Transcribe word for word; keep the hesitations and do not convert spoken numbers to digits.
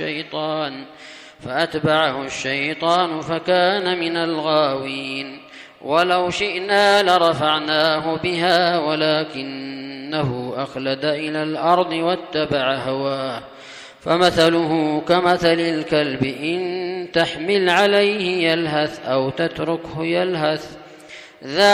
الشيطان فأتبعه الشيطان فكان من الغاوين. ولو شئنا لرفعناه بها ولكنه أخلد إلى الأرض واتبع هواه فمثله كمثل الكلب إن تحمل عليه يلهث أو تتركه يلهث